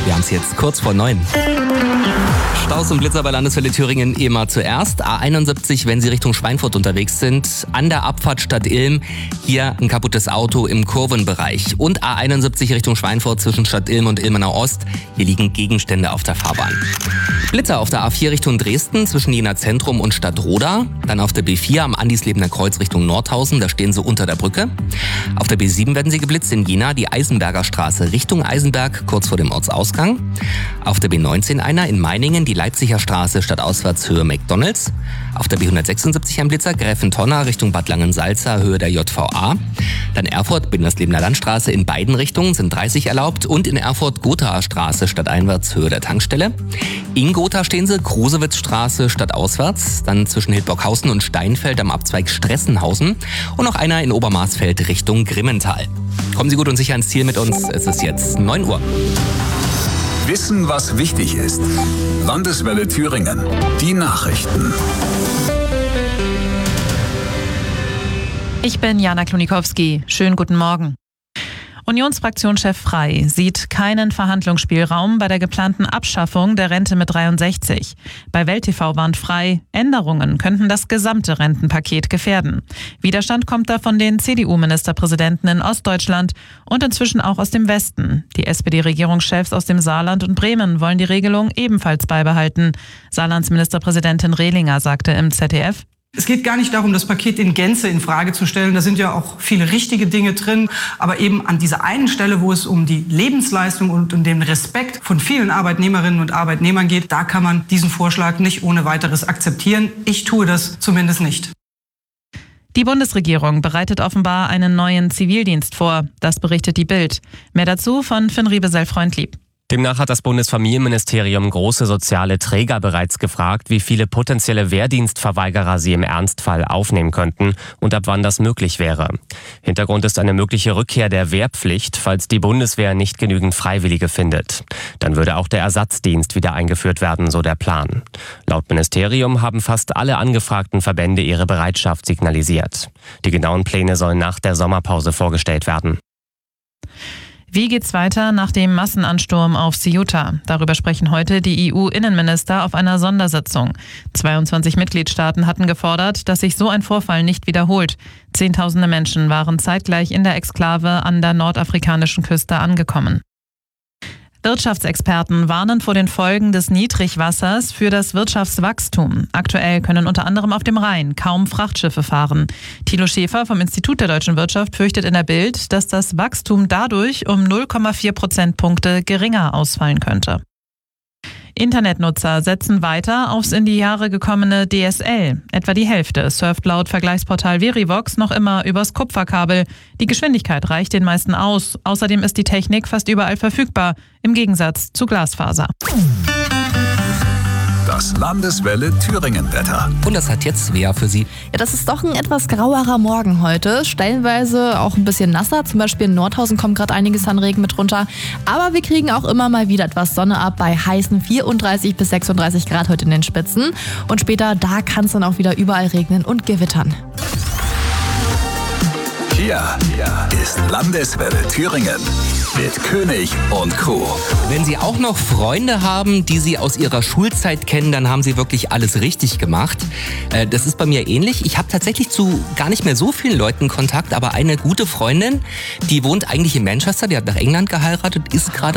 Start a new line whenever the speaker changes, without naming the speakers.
Wir haben es jetzt kurz vor 9. Staus und Blitzer bei Landeswelle Thüringen immer zuerst. A71, wenn Sie Richtung Schweinfurt unterwegs sind, an der Abfahrt Stadt Ilm, hier ein kaputtes Auto im Kurvenbereich. Und A71 Richtung Schweinfurt zwischen Stadt Ilm und Ilmenau Ost, hier liegen Gegenstände auf der Fahrbahn. Blitzer auf der A4 Richtung Dresden zwischen Jena Zentrum und Stadtroda. Dann auf der B4 am Andislebener Kreuz Richtung Nordhausen, da stehen Sie unter der Brücke. Auf der B7 werden Sie geblitzt in Jena, die Eisenberger Straße Richtung Eisenberg, kurz vor dem Ortsausgang. Auf der B19 einer in Meiningen, die Leipziger Straße stadtauswärts Höhe McDonalds. Auf der B176 ein Blitzer, Gräfentonner Richtung Bad Langensalza, Höhe der JVA. Dann Erfurt, Binderslebener Landstraße in beiden Richtungen sind 30 erlaubt. Und in Erfurt Gothaer Straße stadteinwärts, Höhe der Tankstelle. In Gotha stehen Sie, Krusewitzstraße stadtauswärts. Dann zwischen Hildburghausen und Steinfeld am Abzweig Stressenhausen. Und noch einer in Obermarsfeld Richtung Grimmental. Kommen Sie gut und sicher ins Ziel mit uns. Es ist jetzt 9 Uhr.
Wissen, was wichtig ist. Landeswelle Thüringen. Die Nachrichten.
Ich bin Jana Klonikowski. Schönen guten Morgen. Unionsfraktionschef Frey sieht keinen Verhandlungsspielraum bei der geplanten Abschaffung der Rente mit 63. Bei Welt TV warnt Frey, Änderungen könnten das gesamte Rentenpaket gefährden. Widerstand kommt da von den CDU-Ministerpräsidenten in Ostdeutschland und inzwischen auch aus dem Westen. Die SPD-Regierungschefs aus dem Saarland und Bremen wollen die Regelung ebenfalls beibehalten. Saarlands Ministerpräsidentin Rehlinger sagte im ZDF:
Es geht gar nicht darum, das Paket in Gänze in Frage zu stellen. Da sind ja auch viele richtige Dinge drin. Aber eben an dieser einen Stelle, wo es um die Lebensleistung und um den Respekt von vielen Arbeitnehmerinnen und Arbeitnehmern geht, da kann man diesen Vorschlag nicht ohne weiteres akzeptieren. Ich tue das zumindest nicht.
Die Bundesregierung bereitet offenbar einen neuen Zivildienst vor. Das berichtet die Bild. Mehr dazu von Finn Riebesell-Freundlieb.
Demnach hat das Bundesfamilienministerium große soziale Träger bereits gefragt, wie viele potenzielle Wehrdienstverweigerer sie im Ernstfall aufnehmen könnten und ab wann das möglich wäre. Hintergrund ist eine mögliche Rückkehr der Wehrpflicht, falls die Bundeswehr nicht genügend Freiwillige findet. Dann würde auch der Ersatzdienst wieder eingeführt werden, so der Plan. Laut Ministerium haben fast alle angefragten Verbände ihre Bereitschaft signalisiert. Die genauen Pläne sollen nach der Sommerpause vorgestellt werden.
Wie geht's weiter nach dem Massenansturm auf Ceuta? Darüber sprechen heute die EU-Innenminister auf einer Sondersitzung. 22 Mitgliedstaaten hatten gefordert, dass sich so ein Vorfall nicht wiederholt. Zehntausende Menschen waren zeitgleich in der Exklave an der nordafrikanischen Küste angekommen. Wirtschaftsexperten warnen vor den Folgen des Niedrigwassers für das Wirtschaftswachstum. Aktuell können unter anderem auf dem Rhein kaum Frachtschiffe fahren. Thilo Schäfer vom Institut der deutschen Wirtschaft fürchtet in der Bild, dass das Wachstum dadurch um 0,4 Prozentpunkte geringer ausfallen könnte. Internetnutzer setzen weiter aufs in die Jahre gekommene DSL. Etwa die Hälfte surft laut Vergleichsportal Verivox noch immer übers Kupferkabel. Die Geschwindigkeit reicht den meisten aus. Außerdem ist die Technik fast überall verfügbar, im Gegensatz zu Glasfaser.
Das Landeswelle Thüringen-Wetter.
Und das hat jetzt Svea für Sie.
Ja, das ist doch ein etwas grauerer Morgen heute. Stellenweise auch ein bisschen nasser. Zum Beispiel in Nordhausen kommt gerade einiges an Regen mit runter. Aber wir kriegen auch immer mal wieder etwas Sonne ab bei heißen 34 bis 36 Grad heute in den Spitzen. Und später, da kann es dann auch wieder überall regnen und gewittern.
Hier ist Landeswelle Thüringen mit König und Co.
Wenn Sie auch noch Freunde haben, die Sie aus Ihrer Schulzeit kennen, dann haben Sie wirklich alles richtig gemacht. Das ist bei mir ähnlich. Ich habe tatsächlich zu gar nicht mehr so vielen Leuten Kontakt, aber eine gute Freundin, die wohnt eigentlich in Manchester, die hat nach England geheiratet, ist gerade